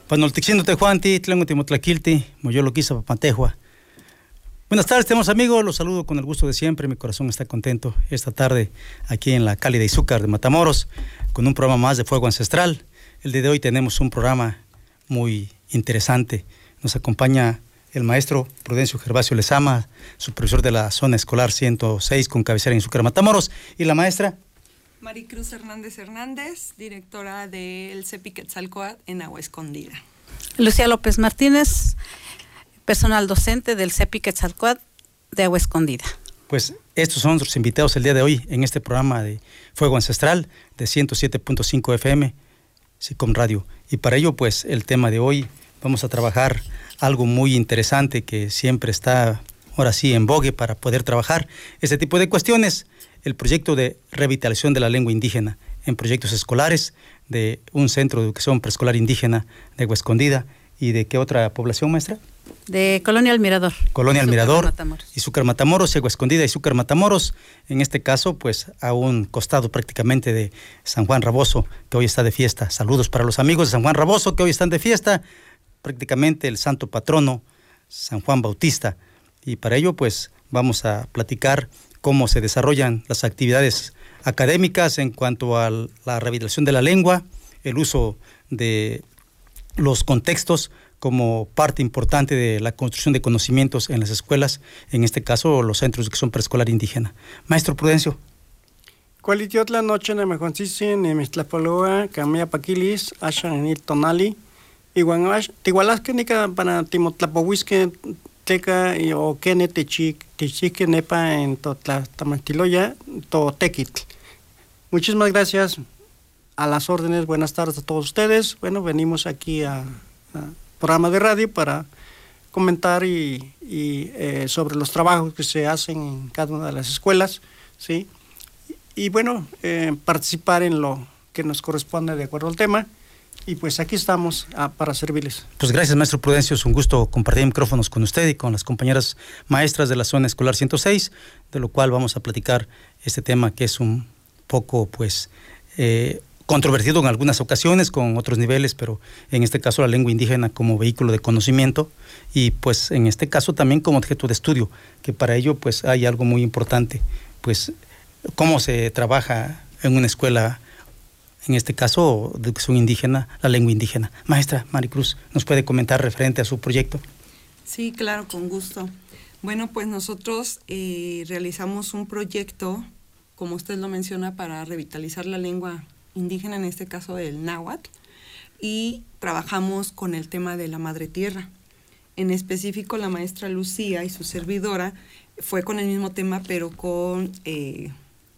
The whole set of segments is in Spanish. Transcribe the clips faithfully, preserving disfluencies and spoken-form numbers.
Panoltixindo Tejuanti, Tlengo Timotlaquilti, Moyolo Quisa Papantejua. Buenas tardes, tenemos amigos, los saludo con el gusto de siempre, mi corazón está contento esta tarde aquí en la cálida Izúcar de Matamoros, con un programa más de Fuego Ancestral. El día de hoy tenemos un programa muy interesante, nos acompaña el maestro Prudencio Gervasio Lezama, supervisor de la zona escolar ciento seis con cabecera en Izúcar Matamoros, y la maestra Maricruz Hernández Hernández, directora del CEPI Quetzalcóatl en Agua Escondida. Lucía López Martínez, personal docente del CEPI Quetzalcóatl de Agua Escondida. Pues estos son nuestros invitados el día de hoy en este programa de Fuego Ancestral de ciento siete punto cinco F M, SICOM Radio. Y para ello, pues el tema de hoy vamos a trabajar algo muy interesante que siempre está ahora sí en vogue para poder trabajar este tipo de cuestiones. El proyecto de revitalización de la lengua indígena en proyectos escolares de un centro de educación preescolar indígena de Agua Escondida. ¿Y de qué otra población, maestra? De Colonia El Mirador. Colonia El Mirador, Matamoros. Izúcar Matamoros, Agua Escondida, Izúcar Matamoros. En este caso, pues a un costado prácticamente de San Juan Raboso, que hoy está de fiesta. Saludos para los amigos de San Juan Raboso, que hoy están de fiesta. Prácticamente el santo patrono, San Juan Bautista. Y para ello, pues vamos a platicar cómo se desarrollan las actividades académicas en cuanto a la revitalización de la lengua, el uso de los contextos como parte importante de la construcción de conocimientos en las escuelas, en este caso los centros de educación preescolar indígena. Maestro Prudencio. Cualitiotla noche en Mejoncicin, en Mistlapoloa, Camilla Paquilis, Ashan en il Tonali, Iguanash, Tigualasquenica para Timotlapohuisque, Teca o Kene Techic, Techique Nepa en Totlatamatiloya, Totequitl. Muchísimas gracias, a las órdenes, buenas tardes a todos ustedes. Bueno, venimos aquí a, a programa de radio para comentar y, y eh, sobre los trabajos que se hacen en cada una de las escuelas, ¿sí? Y, y bueno, eh, participar en lo que nos corresponde de acuerdo al tema. Y pues aquí estamos ah, para servirles. Pues gracias, maestro Prudencio, es un gusto compartir micrófonos con usted y con las compañeras maestras de la zona escolar ciento seis, de lo cual vamos a platicar este tema que es un poco pues eh, controvertido en algunas ocasiones, con otros niveles, pero en este caso la lengua indígena como vehículo de conocimiento y pues en este caso también como objeto de estudio, que para ello pues hay algo muy importante, pues cómo se trabaja en una escuela, en este caso de educación indígena, la lengua indígena. Maestra Maricruz, ¿nos puede comentar referente a su proyecto? Sí, claro, con gusto. Bueno, pues nosotros eh, realizamos un proyecto, como usted lo menciona, para revitalizar la lengua indígena, en este caso el náhuatl, y trabajamos con el tema de la madre tierra. En específico, la maestra Lucía y su servidora fue con el mismo tema, pero con eh,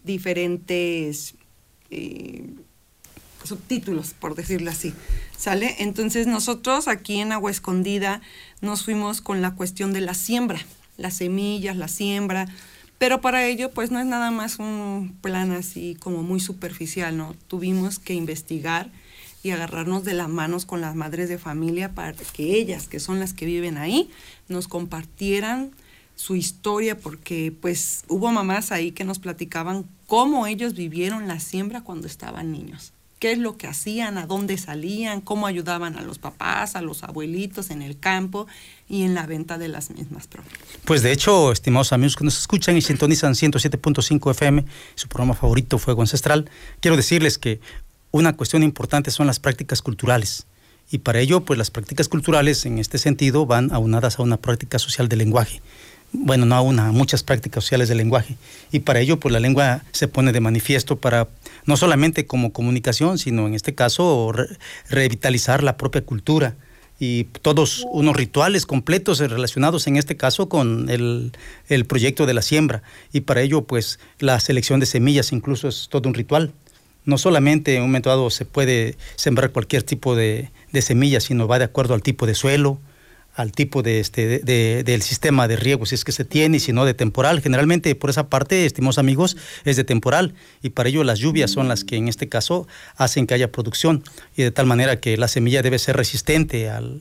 diferentes eh, subtítulos, por decirlo así, ¿sale? Entonces nosotros aquí en Agua Escondida nos fuimos con la cuestión de la siembra, las semillas, la siembra, pero para ello pues no es nada más un plan así como muy superficial, ¿no? Tuvimos que investigar y agarrarnos de las manos con las madres de familia para que ellas, que son las que viven ahí, nos compartieran su historia, porque pues hubo mamás ahí que nos platicaban cómo ellos vivieron la siembra cuando estaban niños. Qué es lo que hacían, a dónde salían, cómo ayudaban a los papás, a los abuelitos en el campo y en la venta de las mismas propias. Pues de hecho, estimados amigos que nos escuchan y sintonizan ciento siete punto cinco F M, su programa favorito, Fuego Ancestral, quiero decirles que una cuestión importante son las prácticas culturales. Y para ello, pues las prácticas culturales en este sentido van aunadas a una práctica social del lenguaje. Bueno, no a una, a muchas prácticas sociales del lenguaje. Y para ello, pues la lengua se pone de manifiesto para no solamente como comunicación, sino en este caso re revitalizar la propia cultura y todos unos rituales completos relacionados en este caso con el, el proyecto de la siembra. Y para ello, pues la selección de semillas incluso es todo un ritual. No solamente en un momento dado se puede sembrar cualquier tipo de, de semilla, sino va de acuerdo al tipo de suelo, al tipo de este de, de, del sistema de riego, si es que se tiene, y si no de temporal. Generalmente por esa parte, estimados amigos, es de temporal, y para ello las lluvias son las que en este caso hacen que haya producción, y de tal manera que la semilla debe ser resistente al,